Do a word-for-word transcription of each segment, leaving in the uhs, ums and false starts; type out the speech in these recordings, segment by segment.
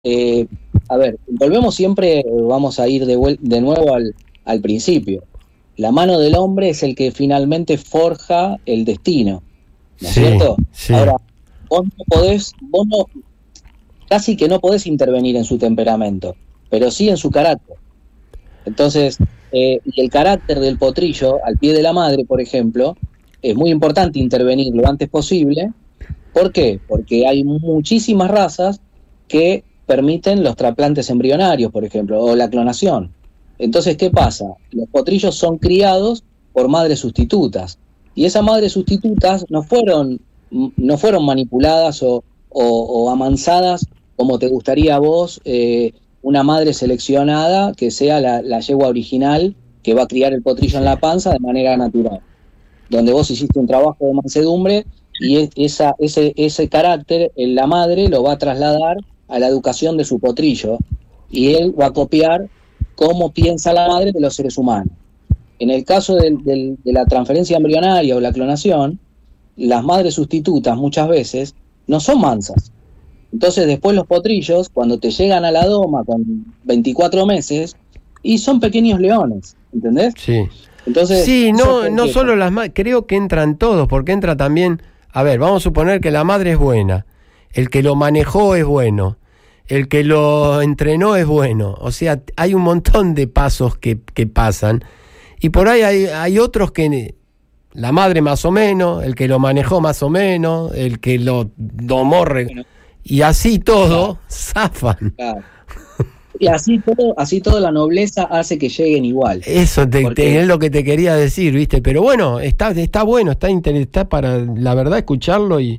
eh, a ver, volvemos siempre, vamos a ir de, vuel- de nuevo al, al principio. La mano del hombre es el que finalmente forja el destino, ¿no es Sí, cierto? sí. Ahora, vos no podés, vos no, casi que no podés intervenir en su temperamento, pero sí en su carácter. Entonces, eh, y el carácter del potrillo, al pie de la madre, por ejemplo, es muy importante intervenir lo antes posible. ¿Por qué? Porque hay muchísimas razas que permiten los trasplantes embrionarios, por ejemplo, o la clonación. Entonces, ¿qué pasa? Los potrillos son criados por madres sustitutas, y esas madres sustitutas no fueron, no fueron manipuladas o, o, o amansadas como te gustaría a vos, eh, una madre seleccionada que sea la, la yegua original que va a criar el potrillo en la panza de manera natural, donde vos hiciste un trabajo de mansedumbre y es, esa, ese, ese carácter en la madre lo va a trasladar a la educación de su potrillo, y él va a copiar cómo piensa la madre de los seres humanos. En el caso del, del, de la transferencia embrionaria o la clonación, las madres sustitutas muchas veces no son mansas. Entonces después los potrillos, cuando te llegan a la doma con veinticuatro meses, y son pequeños leones, ¿entendés? Sí. Entonces, sí, no, ¿eso no por qué? solo las madres, creo que entran todos, porque entra también, a ver, vamos a suponer que la madre es buena, el que lo manejó es bueno, el que lo entrenó es bueno, o sea, hay un montón de pasos que, que pasan, y por ahí hay, hay otros que la madre más o menos, el que lo manejó más o menos, el que lo domó, re- Bueno, y así todo, claro, zafan. claro. Y así todo, así todo la nobleza hace que lleguen igual. Eso te, te- Porque es lo que te quería decir, ¿viste? Pero bueno, está, está bueno, está, inter- está para, la verdad, escucharlo y...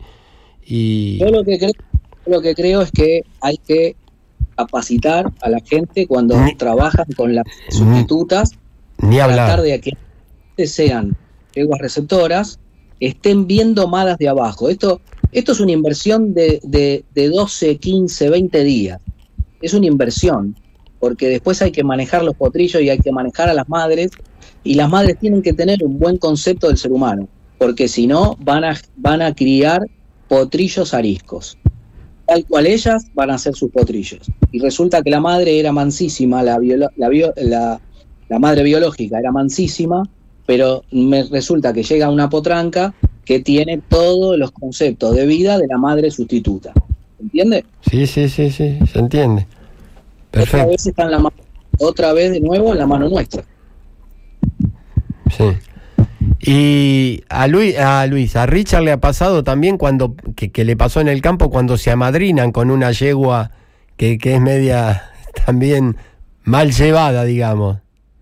y... yo lo que creo, lo que creo es que hay que capacitar a la gente cuando Ni, trabajan con las ni, sustitutas, ni tratar hablar. de que sean yeguas receptoras, estén bien domadas de abajo. Esto, esto es una inversión de, de, de doce, quince, veinte días. Es una inversión, porque después hay que manejar los potrillos y hay que manejar a las madres, y las madres tienen que tener un buen concepto del ser humano, porque si no van a, van a criar potrillos ariscos. Tal cual ellas van a ser sus potrillos. Y resulta que la madre era mansísima, la, biolo, la, bio, la, la madre biológica era mansísima, pero me resulta que llega una potranca que tiene todos los conceptos de vida de la madre sustituta. ¿Entiende? Sí, sí, sí, sí, se entiende. Perfecto. Otra vez está en la mano, otra vez de nuevo en la mano nuestra. Sí. Y a Luis, a Luis, a Richard le ha pasado también cuando, que, que le pasó en el campo cuando se amadrinan con una yegua que, que es media también mal llevada, digamos.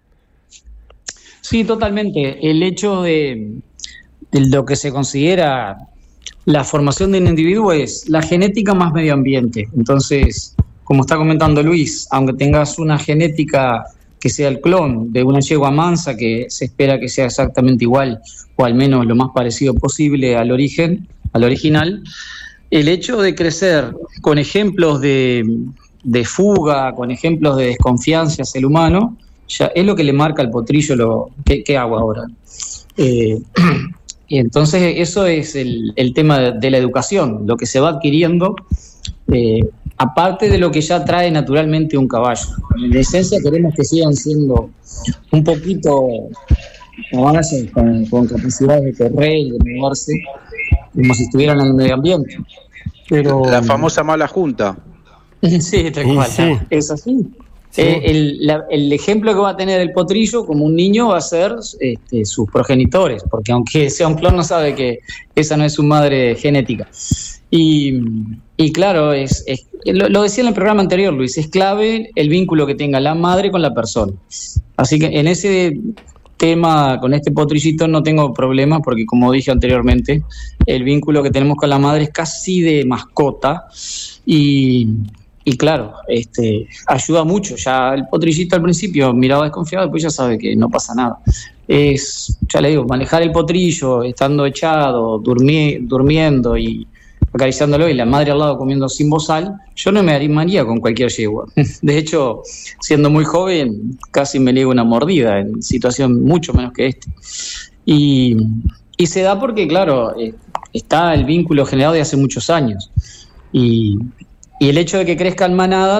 Sí, totalmente. El hecho de, de lo que se considera la formación de un individuo es la genética más medio ambiente. Entonces, como está comentando Luis, aunque tengas una genética que sea el clon de una yegua mansa, que se espera que sea exactamente igual, o al menos lo más parecido posible al origen, al original, el hecho de crecer con ejemplos de, de fuga, con ejemplos de desconfianza hacia el humano, ya es lo que le marca al potrillo lo ¿qué, qué hago ahora? Eh, y entonces eso es el, el tema de, de la educación, lo que se va adquiriendo, eh, aparte de lo que ya trae naturalmente un caballo. En esencia queremos que sigan siendo un poquito caballos con, con capacidad de correr y de moverse, como si estuvieran en el medio ambiente. Pero La famosa mala junta. sí, tal cual, Sí. es así. Sí. Eh, el, la, el ejemplo que va a tener el potrillo como un niño va a ser este, sus progenitores, porque aunque sea un clon no sabe que esa no es su madre genética. Y, y claro, es, es lo, lo decía en el programa anterior, Luis, es clave el vínculo que tenga la madre con la persona. Así que en ese tema, con este potrillito no tengo problemas, porque como dije anteriormente, el vínculo que tenemos con la madre es casi de mascota, y... Y claro, este, ayuda mucho. Ya el potrillito al principio miraba desconfiado, después ya sabe que no pasa nada. Es, ya le digo, manejar el potrillo, estando echado, durmi- durmiendo y acariciándolo, y la madre al lado comiendo sin bozal, yo no me animaría con cualquier yegua. De hecho, siendo muy joven, casi me ligo una mordida en situación mucho menos que este. Y, y se da porque, claro, eh, está el vínculo generado de hace muchos años. Y Y el hecho de que crezca en manada